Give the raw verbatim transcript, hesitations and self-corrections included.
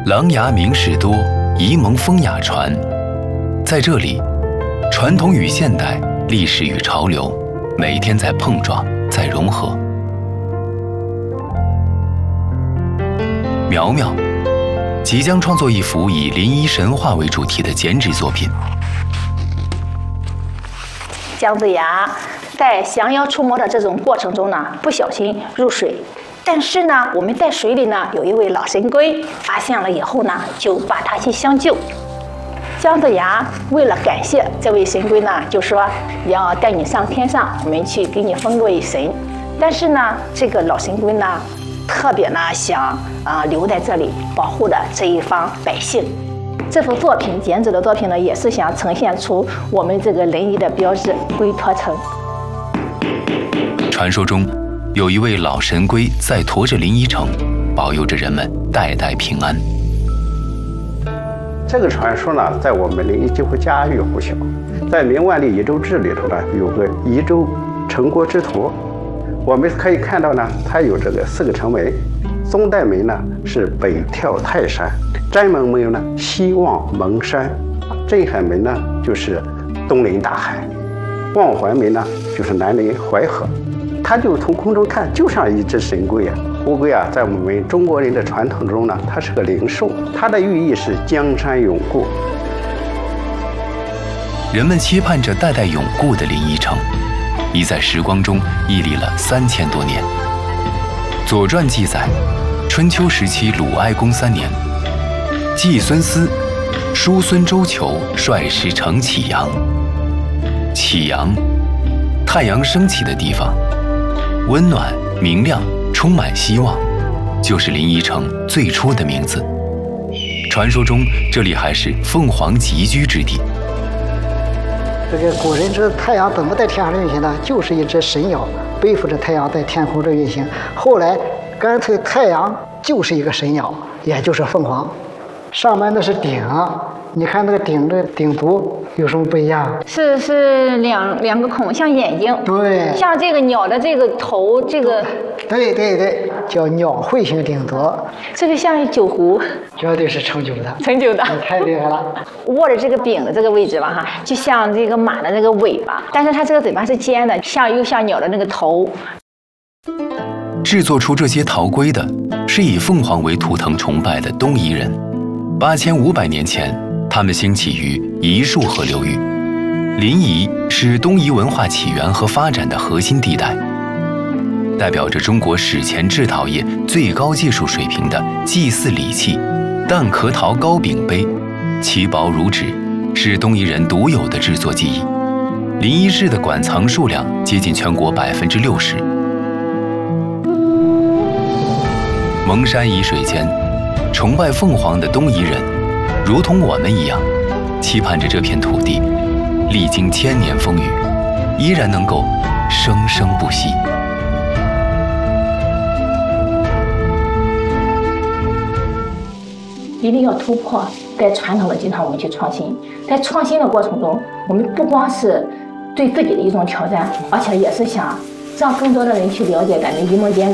琅琊名士多，沂蒙风雅传。在这里，传统与现代，历史与潮流，每天在碰撞，在融合。苗苗即将创作一幅以临沂神话为主题的剪纸作品。 姜子牙在降妖除魔的这种过程中呢，不小心入水。但是呢，我们在水里呢有一位老神龟，发现了以后呢，就把他去相救。姜子牙为了感谢这位神龟呢，就说要带你上天上，我们去给你封为神。但是呢，这个老神龟呢，特别呢想啊、呃、留在这里保护的这一方百姓。这幅作品剪纸的作品呢，也是想呈现出我们这个临沂的标志龟驮城。 传说中，有一位老神龟在驮着临沂城，保佑着人们代代平安。 这个传说呢，在我们临沂几乎家喻户晓。在《明万历宜州志》里头呢，有个宜州城郭之图，我们可以看到呢，它有这个四个城门。宗代门呢是北眺泰山，斋门门呢西望蒙山，镇海门呢就是东临大海，望环门呢就是南临淮河。它就从空中看，就像一只神龟啊。乌龟啊，在我们中国人的传统中呢，它是个灵兽，它的寓意是江山永固。 人们期盼着代代永固的临沂城，已在时光中屹立了三千多年。《左传》记载，春秋时期鲁哀公三年，季孙思、叔孙周求率师乘启阳。启阳，太阳升起的地方，温暖明亮，充满希望，就是临沂城最初的名字。传说中，这里还是凤凰集居之地。 这个古人知道太阳怎么在天上运行呢？就是一只神鸟背负着太阳在天空中运行。后来干脆太阳就是一个神鸟，也就是凤凰。上面那是顶，你看那个顶的顶足有什么不一样？ 是是两两个孔，像眼睛。 对。像这个鸟的这个头，这个。 对对对，叫鸟喙形顶足。 这个像酒壶。 绝对是盛酒的。 盛酒的。 太厉害了。 握着这个柄的这个位置吧，哈，就像这个马的这个尾巴，但是它这个嘴巴是尖的，像又像鸟的那个头。 制作出这些陶龟的，是以凤凰为图腾崇拜的东夷人。八千五百年前，他们兴起于沂束河流域。临沂是东夷文化起源和发展的核心地带，代表着中国史前制陶业最高技术水平的祭祀礼器蛋壳陶高柄杯，其薄如纸，是东夷人独有的制作技艺。临沂市的馆藏数量接近全国百分之六十。蒙山沂水间，崇拜凤凰的东夷人，如同我们一样，期盼着这片土地历经千年风雨，依然能够生生不息。 一定要突破，在传统的基础上我们去创新。在创新的过程中，我们不光是对自己的一种挑战，而且也是想让更多的人去了解咱们沂蒙间